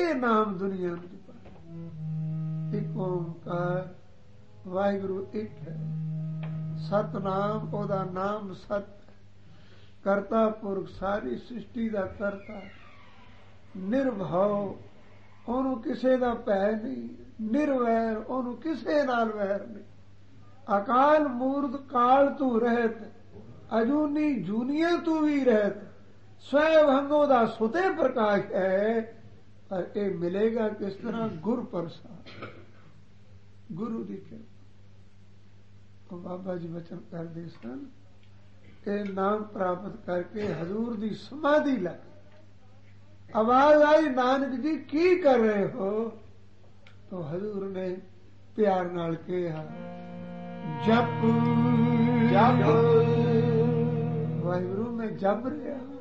ਇਹ ਨਾਮ ਦੁਨੀਆ ਨੂੰ ਜਪਾ। ਇੱਕ ਓਂਕਾਰ ਵਾਹਿਗੁਰੂ ਇੱਕ ਹੈ। ਸਤਨਾਮ ਉਹਦਾ ਨਾਮ ਸਤ, ਕਰਤਾ ਪੁਰਖ ਸਾਰੀ ਸ੍ਰਿਸ਼ਟੀ ਦਾ ਕਰਤਾ, ਨਿਰਭਉ ਉਹਨੂੰ ਕਿਸੇ ਦਾ ਭੈ ਨਹੀਂ, ਨਿਰਵੈਰ ਉਹਨੂੰ ਕਿਸੇ ਨਾਲ ਵੈਰ ਨਹੀਂ, ਅਕਾਲ ਮੂਰਤ ਕਾਲ ਤੂੰ ਰਹਿਤ, ਅਜੂਨੀ ਜੂਨੀਆਂ ਤੂੰ ਵੀ ਰਹਿਤ, ਸਵੈ ਭੰਗੋ ਦਾ ਸੁਤੇ ਪ੍ਰਕਾਸ਼ ਹੈ। ਪਰ ਇਹ ਮਿਲੇਗਾ ਕਿਸ ਤਰ੍ਹਾਂ? ਗੁਰ ਪ੍ਰਸਾਦ, ਗੁਰੂ ਦੀ ਕਿਰਪਾ। ਬਾਬਾ ਜੀ ਬਚਨ ਕਰਦੇ ਸਨ, ਇਹ ਨਾਮ ਪ੍ਰਾਪਤ ਕਰਕੇ ਹਜ਼ੂਰ ਦੀ ਸਮਾਧੀ ਲੱਗ। ਆਵਾਜ਼ ਆਈ, ਨਾਨਕ ਜੀ ਕੀ ਕਰ ਰਹੇ ਹੋ? तो हजूर ने प्यार नाल कहा, जप जप वाहिगुरू में जप रहा।